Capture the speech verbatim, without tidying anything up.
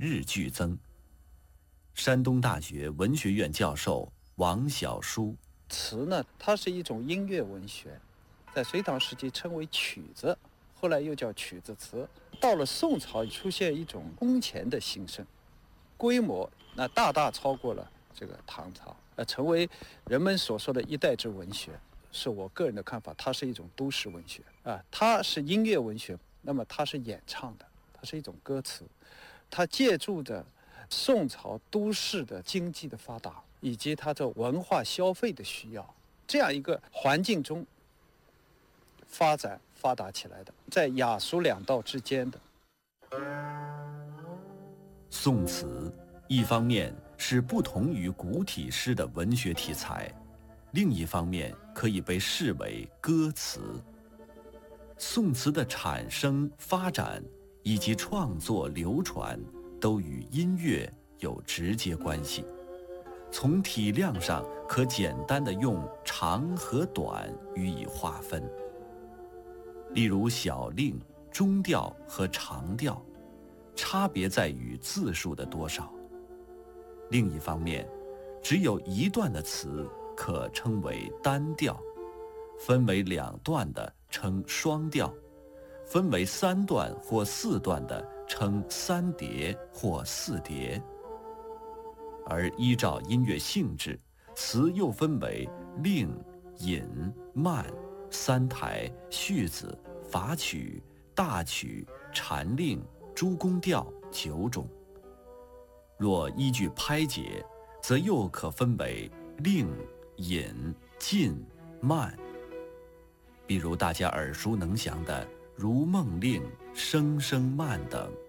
日俱增。山东大学文学院教授王小书： 词呢，它是一种音乐文学，在隋唐时期称为曲子，后来又叫曲子词。到了宋朝，出现一种空前的兴盛，规模那大大超过了这个唐朝，呃，成为人们所说的一代之文学。是我个人的看法，它是一种都市文学啊，它是音乐文学，那么它是演唱的，它是一种歌词，它借助着宋朝都市的经济的发达以及它的文化消费的需要，这样一个环境中发展发达起来的，在雅俗两道之间的。 宋词一方面是不同于古体诗的文学题材，另一方面可以被视为歌词。宋词的产生、发展以及创作、流传都与音乐有直接关系。从体量上可简单地用长和短予以划分。例如小令、中调和长调，差别在于字数的多少。另一方面，只有一段的词可称为单调，分为两段的称双调，分为三段或四段的称三叠或四叠。而依照音乐性质，词又分为令、引、慢、三台、序子、法曲、大曲、禅令、诸宫调九种。若依据拍节，则又可分为令、引、进、慢。比如大家耳熟能详的《如梦令》《声声慢》等。